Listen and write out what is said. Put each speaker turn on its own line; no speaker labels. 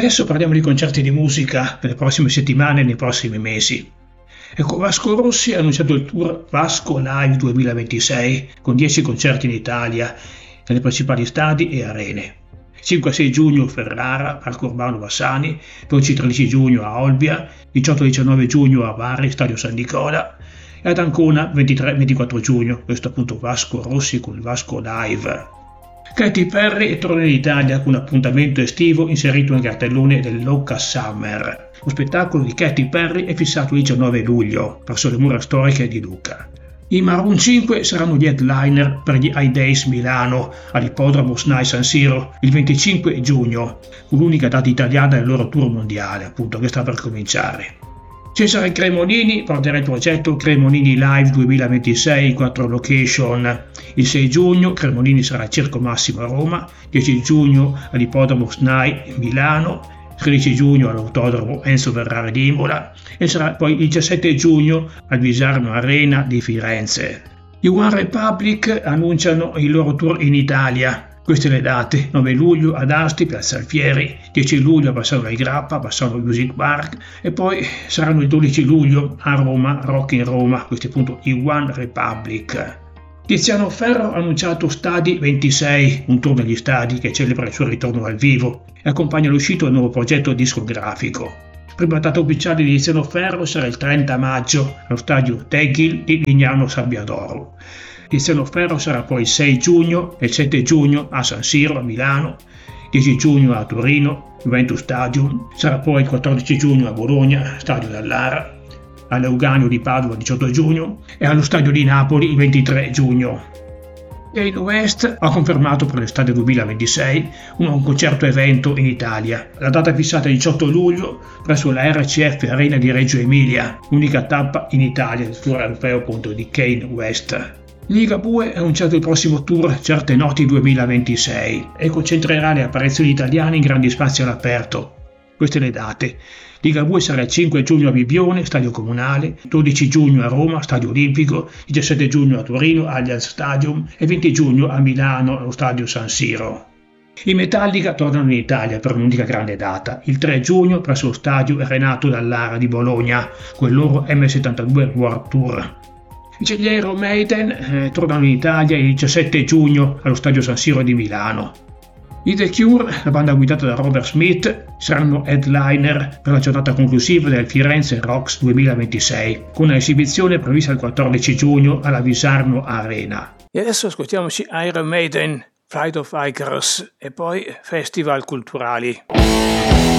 adesso parliamo di concerti di musica per le prossime settimane e nei prossimi mesi. Ecco, Vasco Rossi ha annunciato il tour Vasco Live 2026 con 10 concerti in Italia, nelle principali stadi e arene. 5-6 giugno Ferrara, Parco Urbano Bassani, 12-13 giugno a Olbia, 18-19 giugno a Bari, Stadio San Nicola e ad Ancona 23-24 giugno, questo appunto Vasco Rossi con il Vasco Live. Katy Perry torna in Italia con un appuntamento estivo inserito nel cartellone del Loca Summer. Lo spettacolo di Katy Perry è fissato il 19 luglio presso le mura storiche di Lucca. I Maroon 5 saranno gli headliner per gli I-Days Milano all'ippodromo SNAI San Siro il 25 giugno, con l'unica data italiana del loro tour mondiale, appunto, che sta per cominciare. Cesare Cremonini porterà il progetto Cremonini Live 2026 in 4 location. Il 6 giugno Cremonini sarà al Circo Massimo a Roma, 10 giugno all'ippodromo SNAI Milano, 13 giugno all'autodromo Enzo Ferrari di Imola e sarà poi il 17 giugno al Visarno Arena di Firenze. Gli One Republic annunciano il loro tour in Italia. Queste le date: 9 luglio ad Asti, Piazza Alfieri, 10 luglio a Bassano del Grappa, Bassano Music Park e poi saranno il 12 luglio a Roma, Rock in Roma, questi appunto i One Republic. Tiziano Ferro ha annunciato Stadi 26, un tour negli stadi che celebra il suo ritorno al vivo e accompagna l'uscita del nuovo progetto discografico. Prima data ufficiale di Tiziano Ferro sarà il 30 maggio allo stadio Tegil di Lignano Sabbiadoro. Tiziano Ferro sarà poi il 6 giugno e il 7 giugno a San Siro a Milano, 10 giugno a Torino, Juventus Stadium, sarà poi il 14 giugno a Bologna, Stadio Dallara, all'Euganeo di Padova il 18 giugno e allo Stadio di Napoli il 23 giugno. Kanye West ha confermato per l'estate 2026 un concerto evento in Italia. La data è fissata il 18 luglio presso la RCF Arena di Reggio Emilia, unica tappa in Italia del tour europeo appunto di Kanye West. Ligabue ha annunciato il prossimo tour Certe Noti 2026 e concentrerà le apparizioni italiane in grandi spazi all'aperto. Queste le date: Ligabue sarà il 5 giugno a Bibbione, Stadio Comunale, 12 giugno a Roma, Stadio Olimpico, 17 giugno a Torino, Allianz Stadium e 20 giugno a Milano, allo Stadio San Siro. I Metallica tornano in Italia per un'unica grande data, il 3 giugno presso lo Stadio Renato Dallara di Bologna, con il loro M72 World Tour. Gli Iron Maiden tornano in Italia il 17 giugno allo Stadio San Siro di Milano. I The Cure, la banda guidata da Robert Smith, saranno headliner per la giornata conclusiva del Firenze Rocks 2026, con un'esibizione prevista il 14 giugno alla Visarno Arena. E adesso ascoltiamoci Iron Maiden, Flight of Icarus e poi festival culturali.